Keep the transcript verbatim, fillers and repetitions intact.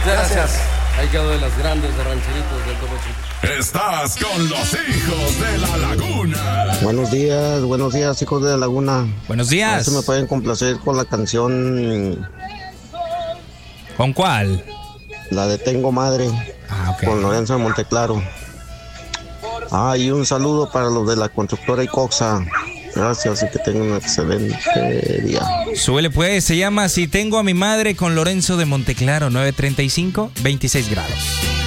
Muchas gracias. Ahí quedó de las grandes de rancheritos del Topo Chico. Estás con los hijos de la laguna. Buenos días, buenos días, hijos de la laguna. Buenos días. A ver si me pueden complacer con la canción. ¿Con cuál? La de Tengo Madre. Ah, ok. Con Lorenzo de Monteclaro. Ah, y un saludo para los de la constructora Icoxa. Gracias y que tengan un excelente día. Súbele pues, se llama Si Tengo a Mi Madre con Lorenzo de Monteclaro, nueve treinta y cinco, veintiséis grados.